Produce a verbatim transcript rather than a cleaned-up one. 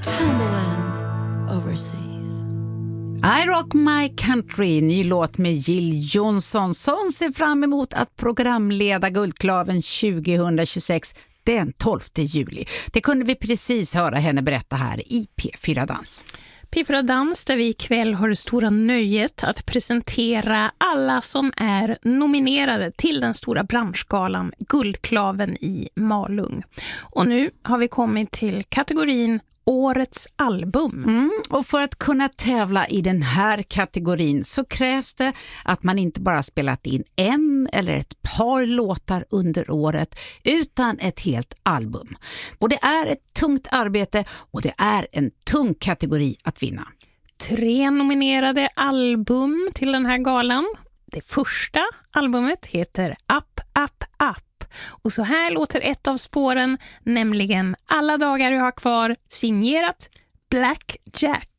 Tumbling overseas. I Rock My Country, ny låt med Jill Johnson som ser fram emot att programleda Guldklaven tjugohundratjugosex den tolfte juli. Det kunde vi precis höra henne berätta här i P fyra Dans. P fyra Dans, där vi ikväll har det stora nöjet att presentera alla som är nominerade till den stora branschgalan Guldklaven i Malung. Och nu har vi kommit till kategorin Årets album. Mm, och för att kunna tävla i den här kategorin så krävs det att man inte bara spelat in en eller ett par låtar under året utan ett helt album. Och det är ett tungt arbete och det är en tung kategori att vinna. Tre nominerade album till den här galan. Det första albumet heter Up, Up, Up. Och så här låter ett av spåren, nämligen Alla dagar jag har kvar, signerat Black Jack.